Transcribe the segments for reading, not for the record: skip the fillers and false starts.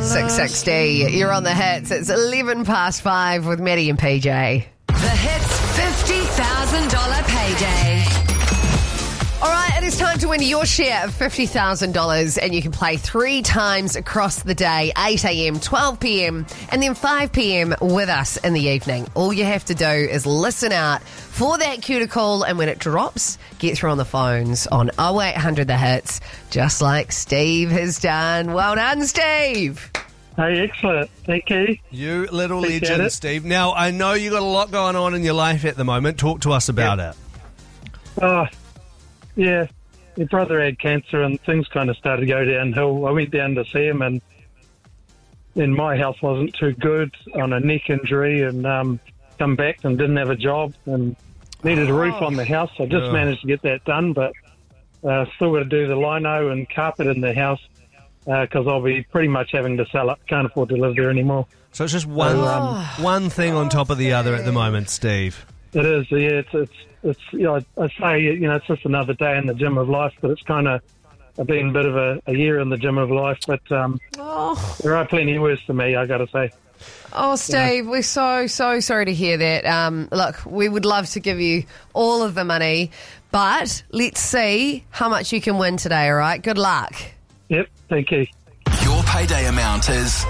6:60. You're on the hits. It's 5:11 with Maddie and PJ. The Hits $50,000 payday. All right, it is time to win your share of $50,000, and you can play 3 times across the day, 8 a.m, 12 p.m, and then 5 p.m. with us in the evening. All you have to do is listen out for that cue to call, and when it drops, get through on the phones on 0800 The Hits, just like Steve has done. Well done, Steve. Hey, excellent. Thank you. You little Appreciate legend, it. Steve. Now, I know you got a lot going on in your life at the moment. Talk to us about it. Oh, yeah. My brother had cancer and things kind of started to go downhill. I went down to see him and my health wasn't too good on a neck injury and come back and didn't have a job and needed a roof on the house. I just managed to get that done, but still got to do the lino and carpet in the house because I'll be pretty much having to sell it. Can't afford to live there anymore. So it's just one thing on top of the other at the moment, Steve. It is, yeah. It's you know, I say, you know, it's just another day in the gym of life, but it's kind of been a bit of a year in the gym of life. But there are plenty worse than me, I got to say. Oh, Steve, we're so sorry to hear that. Look, we would love to give you all of the money, but let's see how much you can win today, all right? Good luck. Yep, thank you. Your payday amount is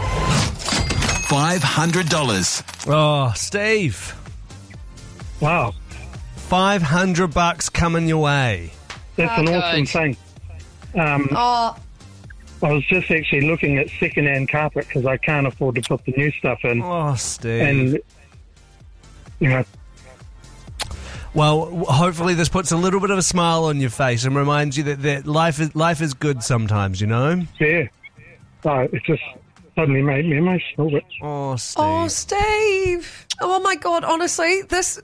$500. Oh, Steve. Wow, $500 coming your way. that's an awesome thing. I was just actually looking at second-hand carpet because I can't afford to put the new stuff in. Oh, Steve. And, you know, Well, hopefully this puts a little bit of a smile on your face and reminds you that life is good sometimes, you know? yeah. It just suddenly made me emotional. But Oh, Steve. Oh, Steve. Oh, my God. Honestly, this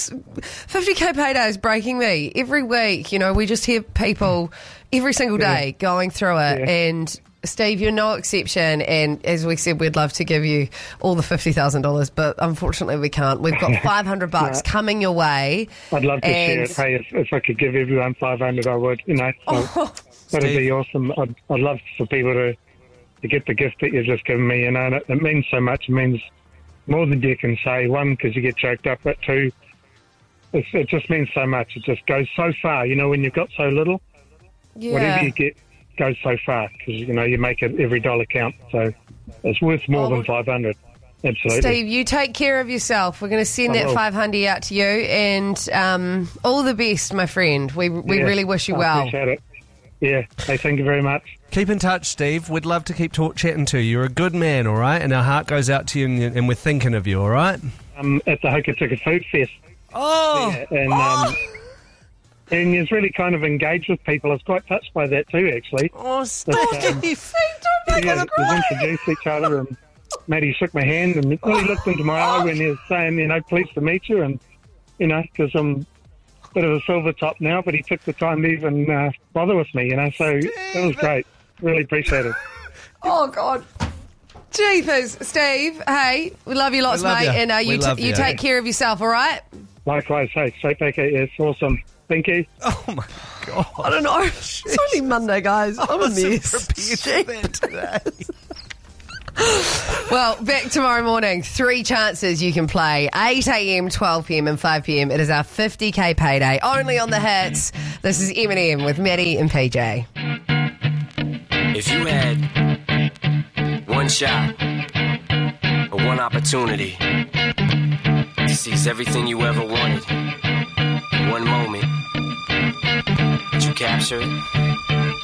50K payday is breaking me. Every week, you know, we just hear people every single day going through it. Yeah. And, Steve, you're no exception. And as we said, we'd love to give you all the $50,000, but unfortunately we can't. We've got $500 coming your way. I'd love to share it. Hey, if I could give everyone 500, I would, you know. So that'd be awesome. I'd love for people to get the gift that you've just given me, you know. And it means so much. It means more than you can say. 1, because you get choked up, but 2, it just means so much. It just goes so far, you know, when you've got so little. Yeah. Whatever you get goes so far because, you know, you make it every dollar count. So it's worth more than 500. Absolutely. Steve, you take care of yourself. We're going to send that 500 out to you, and all the best, my friend. We really wish you well. I appreciate it. Yeah. Hey, thank you very much. Keep in touch, Steve. We'd love to keep chatting to you. You're a good man, all right? And our heart goes out to you, and we're thinking of you, all right? At the Hokitika Food Fest. Oh! Yeah, and he's really kind of engaged with people. I was quite touched by that too, actually. Oh, Steve! We introduced each other, and Maddie shook my hand and really looked into my eye when he was saying, you know, pleased to meet you, and, you know, because I'm a bit of a silver top now, but he took the time to even bother with me, you know, so that was great. Really appreciate it. Oh, God. Jeepers, Steve. Hey, we love you lots, mate. You. And you take care of yourself, all right? Likewise. Hey, straight back at you. It's awesome. Thank you. Oh, my God. I don't know. It's only Monday, guys. I'm a mess. Well, back tomorrow morning. 3 chances you can play. 8 a.m, 12 p.m, and 5 p.m. It is our 50K payday. Only on the hits. This is M&M with Maddie and PJ. If you had one shot or one opportunity to seize everything you ever wanted in one moment, would you capture it?